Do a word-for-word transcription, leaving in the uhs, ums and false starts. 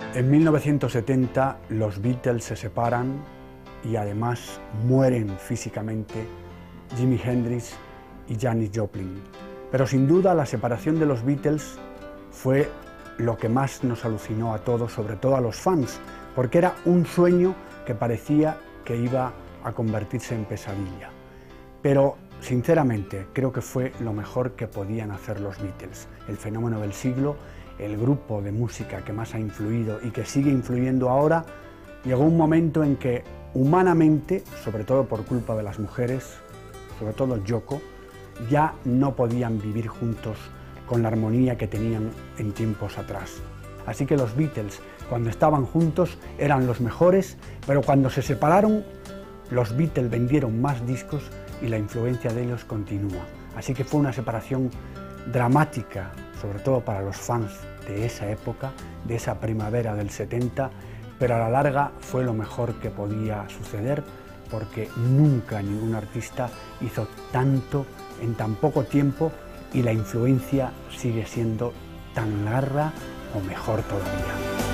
En mil novecientos setenta los Beatles se separan y además mueren físicamente Jimi Hendrix y Janis Joplin. Pero sin duda la separación de los Beatles fue lo que más nos alucinó a todos, sobre todo a los fans, porque era un sueño que parecía que iba a convertirse en pesadilla. Pero sinceramente creo que fue lo mejor que podían hacer los Beatles, el fenómeno del siglo, el grupo de música que más ha influido y que sigue influyendo ahora. Llegó un momento en que humanamente, sobre todo por culpa de las mujeres, sobre todo Yoko, ya no podían vivir juntos con la armonía que tenían en tiempos atrás. Así que los Beatles, cuando estaban juntos, eran los mejores, pero cuando se separaron, los Beatles vendieron más discos y la influencia de ellos continúa. Así que fue una separación dramática, sobre todo para los fans de esa época, de esa primavera del setenta, pero a la larga fue lo mejor que podía suceder, porque nunca ningún artista hizo tanto en tan poco tiempo y la influencia sigue siendo tan larga o mejor todavía.